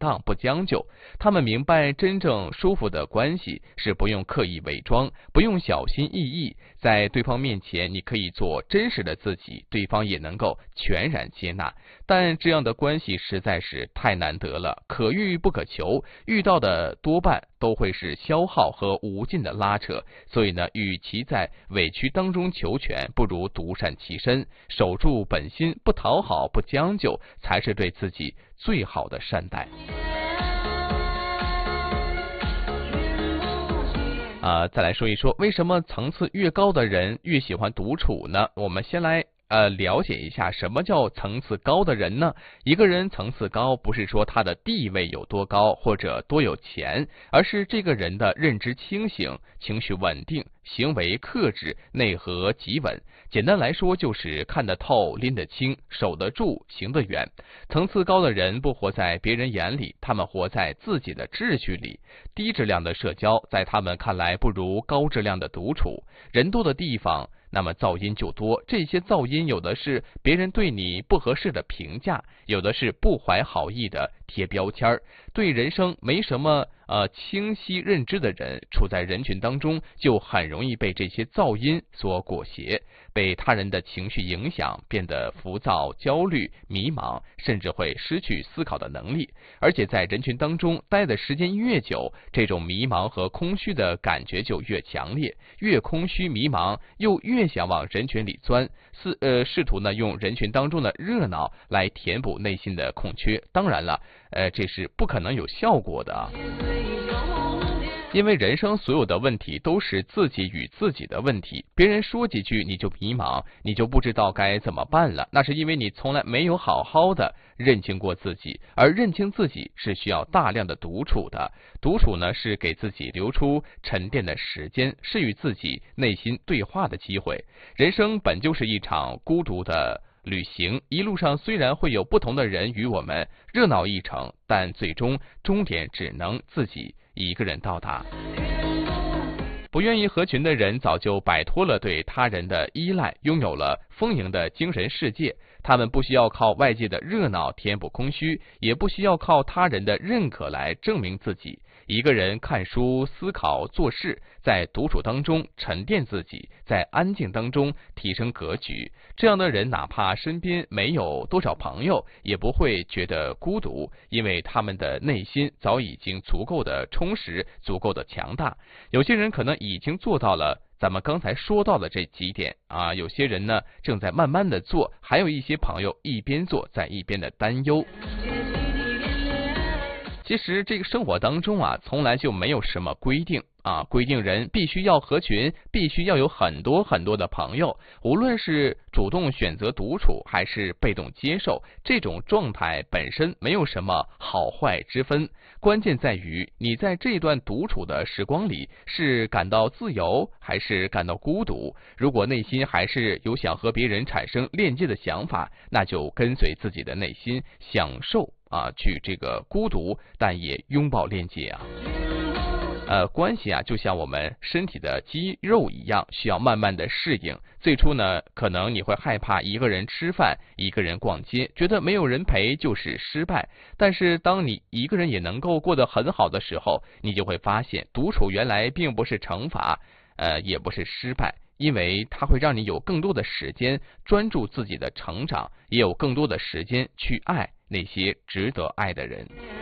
当不将就。他们明白真正舒服的关系是不用刻意伪装，不用小心翼翼，在对方面前你可以做真实的自己，对方也能够全然接纳。但这样的关系实在是太难得了，可遇不可求，遇到的多半都会是消耗和无尽的拉扯。所以呢，与其在委屈当中求全，不如独善其身，守住本心，不讨好，不将就，才是对自己最好的善待。再来说一说，为什么层次越高的人越喜欢独处呢？我们先来了解一下什么叫层次高的人呢？一个人层次高，不是说他的地位有多高或者多有钱，而是这个人的认知清醒，情绪稳定，行为克制，内核极稳。简单来说，就是看得透，拎得清，守得住，行得远。层次高的人不活在别人眼里，他们活在自己的秩序里。低质量的社交在他们看来不如高质量的独处。人多的地方，那么噪音就多，这些噪音有的是别人对你不合适的评价，有的是不怀好意的贴标签。对人生没什么清晰认知的人，处在人群当中就很容易被这些噪音所裹挟，被他人的情绪影响，变得浮躁、焦虑、迷茫，甚至会失去思考的能力。而且在人群当中待的时间越久，这种迷茫和空虚的感觉就越强烈，越空虚迷茫，又越想往人群里钻，试图呢用人群当中的热闹来填补内心的空缺。当然了，这是不可能有效果的。因为人生所有的问题都是自己与自己的问题，别人说几句你就迷茫，你就不知道该怎么办了，那是因为你从来没有好好的认清过自己，而认清自己是需要大量的独处的。独处呢，是给自己留出沉淀的时间，是与自己内心对话的机会。人生本就是一场孤独的旅行，一路上虽然会有不同的人与我们热闹一程，但最终终点只能自己一个人到达。不愿意合群的人早就摆脱了对他人的依赖，拥有了丰盈的精神世界。他们不需要靠外界的热闹填补空虚，也不需要靠他人的认可来证明自己。一个人看书、思考、做事，在独处当中沉淀自己，在安静当中提升格局。这样的人哪怕身边没有多少朋友，也不会觉得孤独，因为他们的内心早已经足够的充实，足够的强大。有些人可能已经做到了咱们刚才说到的这几点啊，有些人呢正在慢慢的做，还有一些朋友一边做在一边的担忧。其实这个生活当中啊，从来就没有什么规定啊，规定人必须要合群，必须要有很多很多的朋友。无论是主动选择独处，还是被动接受，这种状态本身没有什么好坏之分。关键在于你在这段独处的时光里，是感到自由，还是感到孤独。如果内心还是有想和别人产生链接的想法，那就跟随自己的内心，享受去这个孤独，但也拥抱链接啊。关系啊，就像我们身体的肌肉一样，需要慢慢的适应。最初呢，可能你会害怕一个人吃饭，一个人逛街，觉得没有人陪就是失败。但是当你一个人也能够过得很好的时候，你就会发现，独处原来并不是惩罚，也不是失败。因为它会让你有更多的时间专注自己的成长，也有更多的时间去爱那些值得爱的人。